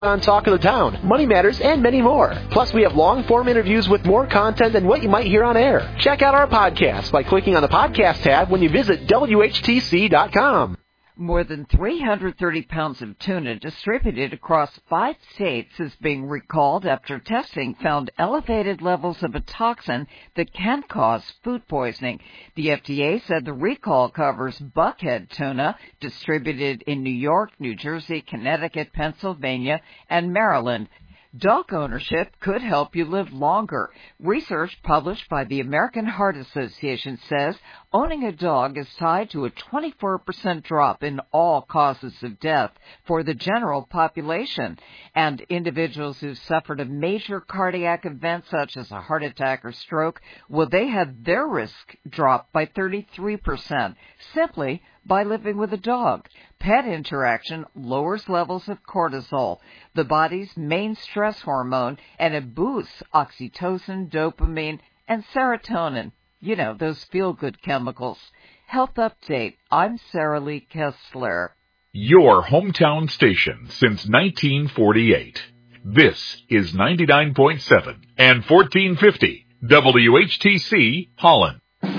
On Talk of the Town, Money Matters, and many more. Plus, we have long-form interviews with more content than what you might hear on air. Check out our podcast by clicking on the podcast tab when you visit WHTC.com. More than 330 pounds of tuna distributed across 5 states is being recalled after testing found elevated levels of a toxin that can cause food poisoning. The FDA said the recall covers buckhead tuna distributed in New York, New Jersey, Connecticut, Pennsylvania, and Maryland. Dog ownership could help you live longer. Research published by the American Heart Association says owning a dog is tied to a 24% drop in all causes of death for the general population. And individuals who suffered a major cardiac event such as a heart attack or stroke, well, they had their risk dropped by 33% simply by living with a dog. Pet interaction lowers levels of cortisol, the body's main stress hormone, and it boosts oxytocin, dopamine, and serotonin. You know, those feel-good chemicals. Health Update. I'm Sarah Lee Kessler. Your hometown station since 1948. This is 99.7 and 1450 WHTC Holland.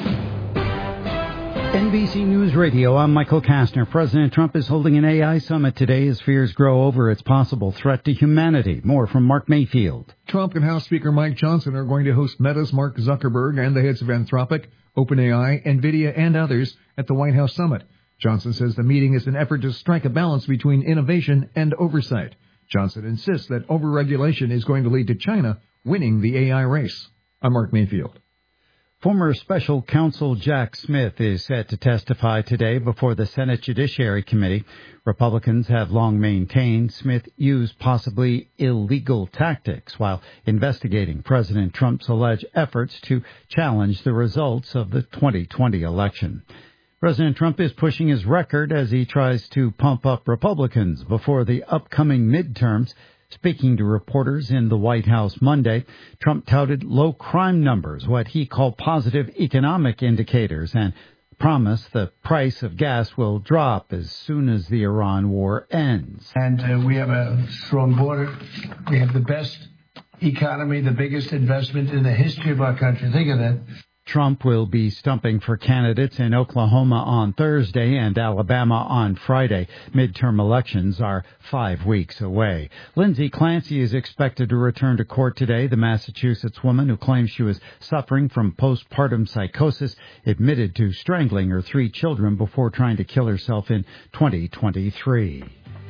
NBC News Radio, I'm Michael Kastner. President Trump is holding an AI summit today as fears grow over its possible threat to humanity. More from Mark Mayfield. Trump and House Speaker Mike Johnson are going to host Meta's Mark Zuckerberg and the heads of Anthropic, OpenAI, NVIDIA, and others at the White House summit. Johnson says the meeting is an effort to strike a balance between innovation and oversight. Johnson insists that overregulation is going to lead to China winning the AI race. I'm Mark Mayfield. Former Special Counsel Jack Smith is set to testify today before the Senate Judiciary Committee. Republicans have long maintained Smith used possibly illegal tactics while investigating President Trump's alleged efforts to challenge the results of the 2020 election. President Trump is pushing his record as he tries to pump up Republicans before the upcoming midterms. Speaking to reporters in the White House Monday, Trump touted low crime numbers, what he called positive economic indicators, and promised the price of gas will drop as soon as the Iran war ends. And we have a strong border. We have the best economy, the biggest investment in the history of our country. Think of that. Trump will be stumping for candidates in Oklahoma on Thursday and Alabama on Friday. Midterm elections are 5 weeks away. Lindsay Clancy is expected to return to court today. The Massachusetts woman who claims she was suffering from postpartum psychosis admitted to strangling her 3 children before trying to kill herself in 2023.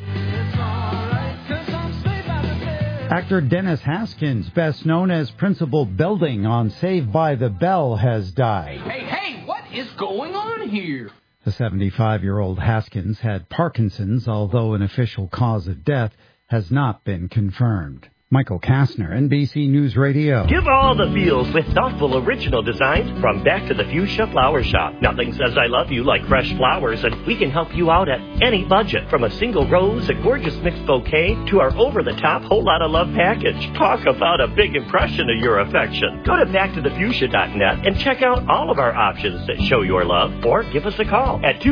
Actor Dennis Haskins, best known as Principal Belding on Saved by the Bell, has died. Hey, what is going on here? The 75-year-old Haskins had Parkinson's, although an official cause of death has not been confirmed. Michael Kastner, NBC News Radio. Give all the feels with thoughtful original designs from Back to the Fuchsia Flower Shop. Nothing says I love you like fresh flowers, and we can help you out at any budget. From a single rose, a gorgeous mixed bouquet, to our over-the-top whole lot of love package. Talk about a big impression of your affection. Go to backtothefuchsia.net and check out all of our options that show your love, or give us a call at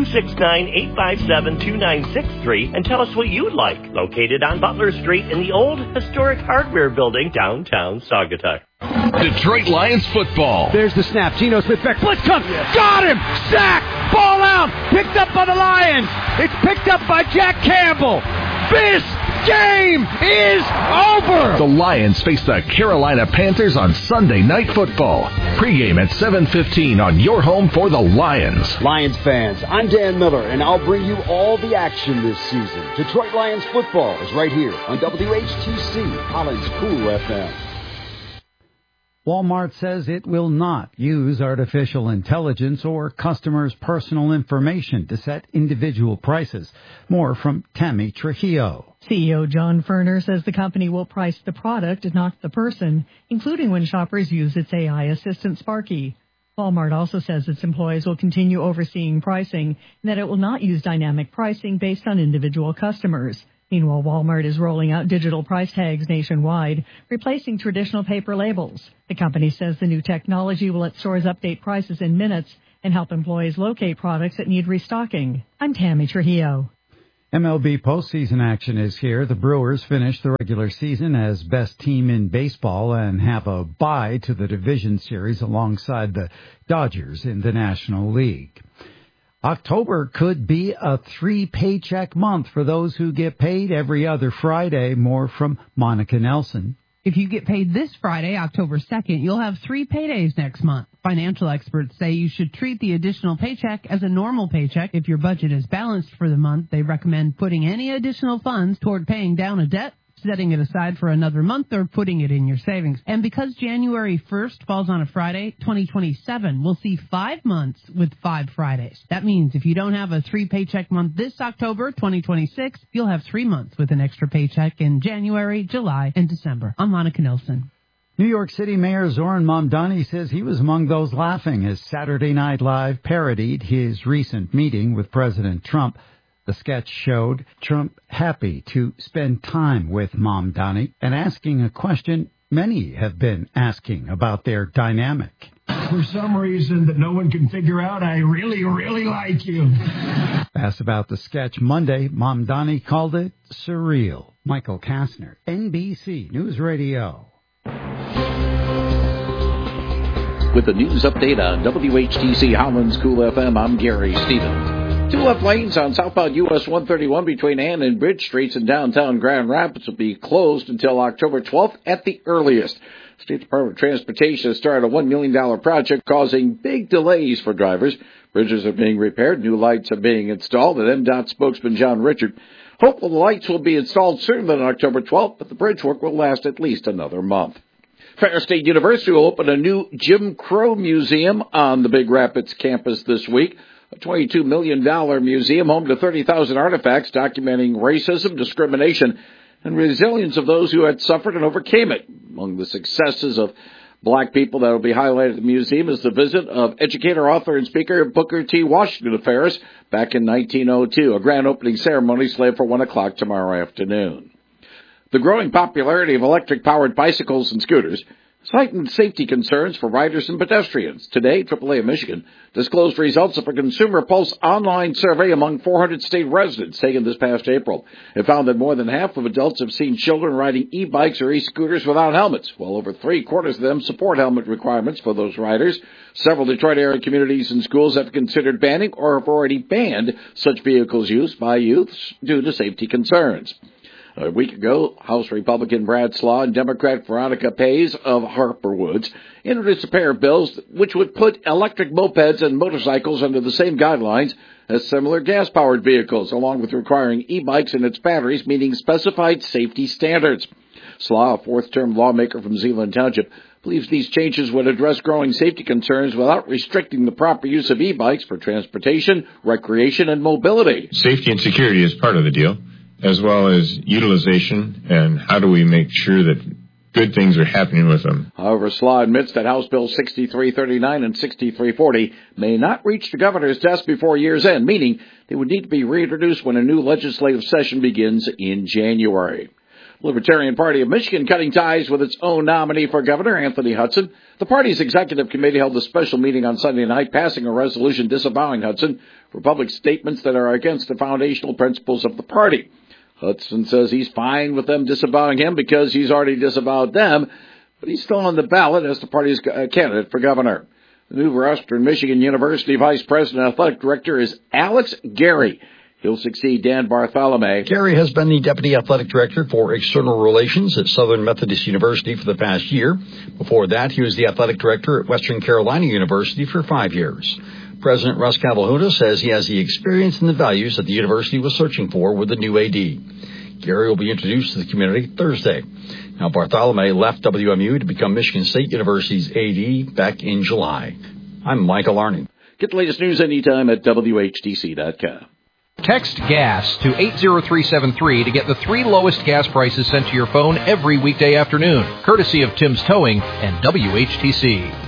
269-857-2963 and tell us what you'd like. Located on Butler Street in the old historic Hardware Building, downtown Saugatuck. Detroit Lions football. There's the snap. Geno Smith back. Blitz comes. Got him. Sack. Ball out. Picked up by the Lions. It's picked up by Jack Campbell. This game is over. The Lions face the Carolina Panthers on Sunday Night Football. Pre-game at 7:15 on your home for the Lions. Lions fans, I'm Dan Miller, and I'll bring you all the action this season. Detroit Lions football is right here on WHTC, Holland's Cool FM. Walmart says it will not use artificial intelligence or customers' personal information to set individual prices. More from Tammy Trujillo. CEO John Furner says the company will price the product and not the person, including when shoppers use its AI assistant Sparky. Walmart also says its employees will continue overseeing pricing and that it will not use dynamic pricing based on individual customers. Meanwhile, Walmart is rolling out digital price tags nationwide, replacing traditional paper labels. The company says the new technology will let stores update prices in minutes and help employees locate products that need restocking. I'm Tammy Trujillo. MLB postseason action is here. The Brewers finished the regular season as best team in baseball and have a bye to the division series alongside the Dodgers in the National League. October could be a 3-paycheck month for those who get paid every other Friday. More from Monica Nelson. If you get paid this Friday, October 2nd, you'll have 3 paydays next month. Financial experts say you should treat the additional paycheck as a normal paycheck. If your budget is balanced for the month, they recommend putting any additional funds toward paying down a debt, setting it aside for another month, or putting it in your savings. And because January 1st falls on a Friday, 2027 will see 5 months with 5 Fridays. That means if you don't have a 3-paycheck month this October, 2026, you'll have 3 months with an extra paycheck in January, July, and December. I'm Monica Nelson. New York City Mayor Zoran Mamdani says he was among those laughing as Saturday Night Live parodied his recent meeting with President Trump. The sketch showed Trump happy to spend time with Mamdani and asking a question many have been asking about their dynamic. For some reason that no one can figure out, I really, really like you. Asked about the sketch Monday, Mamdani called it surreal. Michael Kastner, NBC News Radio. With the news update on WHTC Holland's Cool FM, I'm Gary Stevens. 2 left lanes on southbound US 131 between Ann and Bridge Streets in downtown Grand Rapids will be closed until October 12th at the earliest. State Department of Transportation has started a $1 million project causing big delays for drivers. Bridges are being repaired, new lights are being installed, and MDOT spokesman John Richard hopeful the lights will be installed sooner than October 12th, but the bridge work will last at least another month. Ferris State University will open a new Jim Crow Museum on the Big Rapids campus this week. A $22 million museum home to 30,000 artifacts documenting racism, discrimination, and resilience of those who had suffered and overcame it. Among the successes of black people that will be highlighted at the museum is the visit of educator, author, and speaker Booker T. Washington to Ferris back in 1902. A grand opening ceremony slated for 1 o'clock tomorrow afternoon. The growing popularity of electric-powered bicycles and scooters has heightened safety concerns for riders and pedestrians. Today, AAA of Michigan disclosed results of a Consumer Pulse online survey among 400 state residents taken this past April. It found that more than half of adults have seen children riding e-bikes or e-scooters without helmets, while over 3/4 of them support helmet requirements for those riders. Several Detroit area communities and schools have considered banning or have already banned such vehicles used by youths due to safety concerns. A week ago, House Republican Brad Slaw and Democrat Veronica Pays of Harper Woods introduced a pair of bills which would put electric mopeds and motorcycles under the same guidelines as similar gas-powered vehicles, along with requiring e-bikes and its batteries meeting specified safety standards. Slaw, a fourth-term lawmaker from Zeeland Township, believes these changes would address growing safety concerns without restricting the proper use of e-bikes for transportation, recreation, and mobility. Safety and security is part of the deal, as well as utilization and how do we make sure that good things are happening with them. However, Slaw admits that House Bills 6339 and 6340 may not reach the governor's desk before year's end, meaning they would need to be reintroduced when a new legislative session begins in January. Libertarian Party of Michigan cutting ties with its own nominee for governor, Anthony Hudson. The party's executive committee held a special meeting on Sunday night, passing a resolution disavowing Hudson for public statements that are against the foundational principles of the party. Hudson says he's fine with them disavowing him because he's already disavowed them, but he's still on the ballot as the party's candidate for governor. The new Western Michigan University Vice President Athletic Director is Alex Gary. He'll succeed Dan Bartholomew. Gary has been the Deputy Athletic Director for External Relations at Southern Methodist University for the past year. Before that, he was the Athletic Director at Western Carolina University for 5 years. President Russ Cavalhuta says he has the experience and the values that the university was searching for with the new AD. Gary will be introduced to the community Thursday. Now, Bartholomew left WMU to become Michigan State University's AD back in July. I'm Michael Arning. Get the latest news anytime at WHTC.com. Text GAS to 80373 to get the 3 lowest gas prices sent to your phone every weekday afternoon, courtesy of Tim's Towing and WHTC.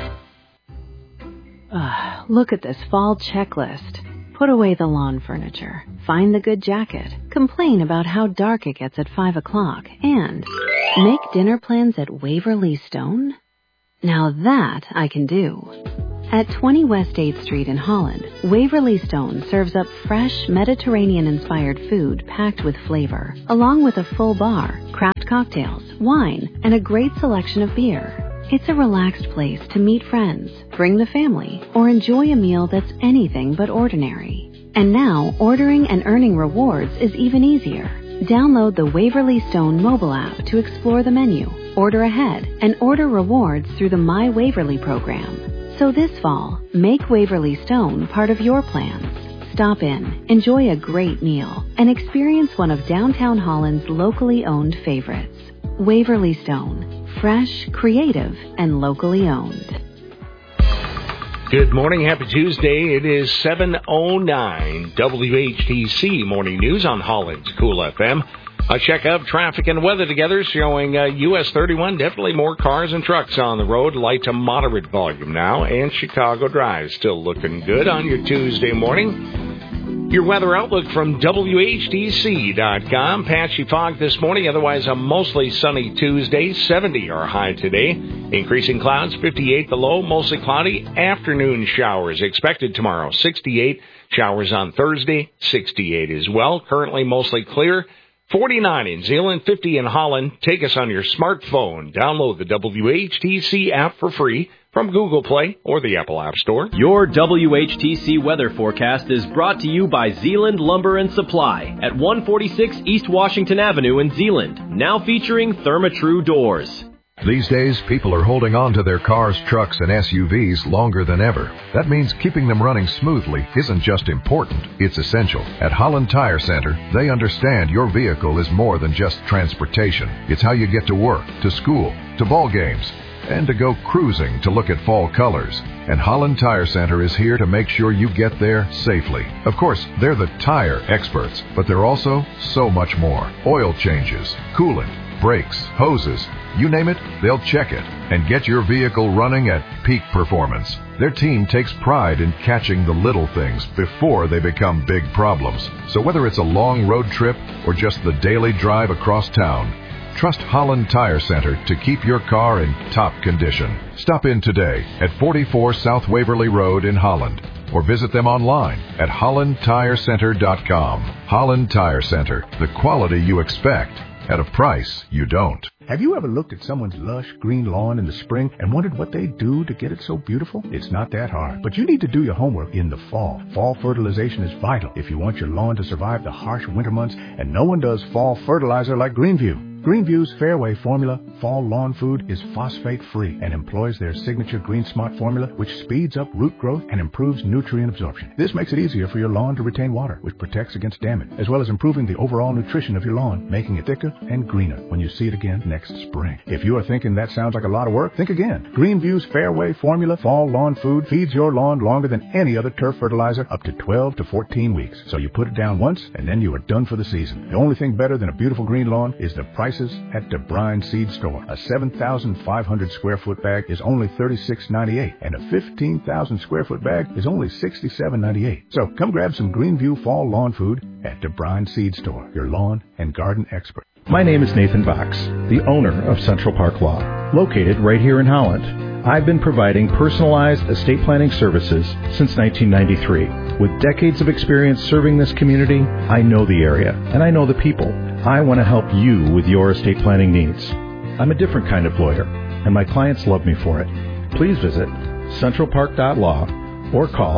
Look at this fall checklist. Put away the lawn furniture. Find the good jacket. Complain about how dark it gets at 5 o'clock. And make dinner plans at Waverly Stone? Now that I can do. At 20 West 8th Street in Holland, Waverly Stone serves up fresh Mediterranean-inspired food packed with flavor, along with a full bar, craft cocktails, wine, and a great selection of beer. It's a relaxed place to meet friends, bring the family, or enjoy a meal that's anything but ordinary. And now, ordering and earning rewards is even easier. Download the Waverly Stone mobile app to explore the menu, order ahead, and order rewards through the My Waverly program. So this fall, make Waverly Stone part of your plans. Stop in, enjoy a great meal, and experience one of downtown Holland's locally owned favorites. Waverly Stone, fresh, creative, and locally owned. Good morning. Happy Tuesday. It is 7:09 WHTC Morning News on Holland's Cool FM. A check of traffic and weather together showing US 31, definitely more cars and trucks on the road, light to moderate volume now, and Chicago Drive still looking good on your Tuesday morning. Your weather outlook from WHTC.com. Patchy fog this morning, otherwise a mostly sunny Tuesday. 70 our high today. Increasing clouds, 58 the low, mostly cloudy. Afternoon showers expected tomorrow, 68. Showers on Thursday, 68 as well. Currently mostly clear. 49 in Zeeland, 50 in Holland. Take us on your smartphone. Download the WHTC app for free from Google Play or the Apple App Store. Your WHTC weather forecast is brought to you by Zeeland Lumber and Supply at 146 East Washington Avenue in Zeeland, now featuring Therma-Tru doors. These days, people are holding on to their cars, trucks, and SUVs longer than ever. That means keeping them running smoothly isn't just important, it's essential. At Holland Tire Center, they understand your vehicle is more than just transportation. It's how you get to work, to school, to ball games, and to go cruising to look at fall colors. And Holland Tire Center is here to make sure you get there safely. Of course, they're the tire experts, but they're also so much more. Oil changes, coolant, brakes, hoses, you name it, they'll check it and get your vehicle running at peak performance. Their team takes pride in catching the little things before they become big problems. So whether it's a long road trip or just the daily drive across town, trust Holland Tire Center to keep your car in top condition. Stop in today at 44 South Waverly Road in Holland or visit them online at hollandtirecenter.com. Holland Tire Center, the quality you expect at a price you don't. Have you ever looked at someone's lush green lawn in the spring and wondered what they do to get it so beautiful? It's not that hard, but you need to do your homework in the fall. Fall fertilization is vital if you want your lawn to survive the harsh winter months, and no one does fall fertilizer like Greenview. Greenview's Fairway formula, Fall Lawn Food, is phosphate-free and employs their signature Green Smart formula, which speeds up root growth and improves nutrient absorption. This makes it easier for your lawn to retain water, which protects against damage, as well as improving the overall nutrition of your lawn, making it thicker and greener when you see it again next spring. If you are thinking that sounds like a lot of work, think again. Greenview's Fairway formula, Fall Lawn Food, feeds your lawn longer than any other turf fertilizer, up to 12 to 14 weeks. So you put it down once, and then you are done for the season. The only thing better than a beautiful green lawn is the price at DeBrine Seed Store. A 7,500 square foot bag is only $36.98, and a 15,000 square foot bag is only $67.98. So come grab some Greenview Fall Lawn Food at DeBrine Seed Store, your lawn and garden expert. My name is Nathan Box, the owner of Central Park Law, located right here in Holland. I've been providing personalized estate planning services since 1993. With decades of experience serving this community, I know the area, and I know the people. I want to help you with your estate planning needs. I'm a different kind of lawyer, and my clients love me for it. Please visit centralpark.law or call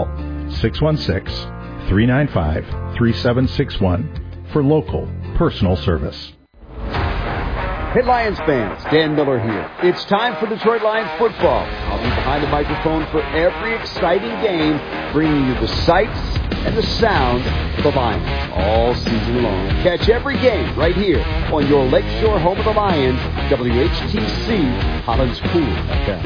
616-395-3761 for local personal service. Hey Lions fans, Dan Miller here. It's time for Detroit Lions football. I'll be behind the microphone for every exciting game, bringing you the sights and the sounds of the Lions all season long. Catch every game right here on your Lakeshore home of the Lions, WHTC Holland's Cool FM.